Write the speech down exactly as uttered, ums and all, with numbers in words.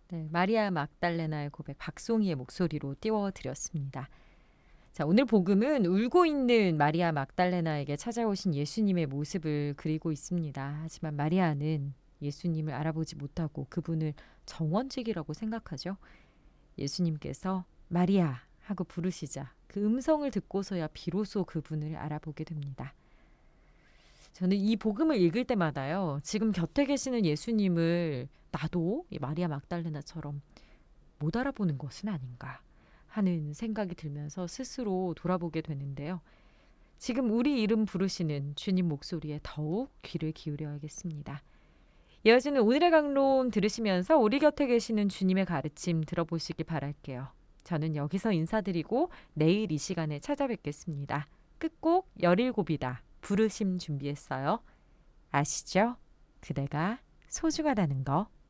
네, 마리아 막달레나의 고백 박송이의 목소리로 띄워드렸습니다. 자, 오늘 복음은 울고 있는 마리아 막달레나에게 찾아오신 예수님의 모습을 그리고 있습니다. 하지만 마리아는 예수님을 알아보지 못하고 그분을 정원직이라고 생각하죠. 예수님께서 마리아 하고 부르시자 그 음성을 듣고서야 비로소 그분을 알아보게 됩니다. 저는 이 복음을 읽을 때마다요. 지금 곁에 계시는 예수님을 나도 이 마리아 막달레나처럼 못 알아보는 것은 아닌가 하는 생각이 들면서 스스로 돌아보게 되는데요. 지금 우리 이름 부르시는 주님 목소리에 더욱 귀를 기울여야겠습니다. 이어지는 오늘의 강론 들으시면서 우리 곁에 계시는 주님의 가르침 들어보시기 바랄게요. 저는 여기서 인사드리고 내일 이 시간에 찾아뵙겠습니다. 끝곡 열일곱이다. 부르심 준비했어요. 아시죠? 그대가 소중하다는 거.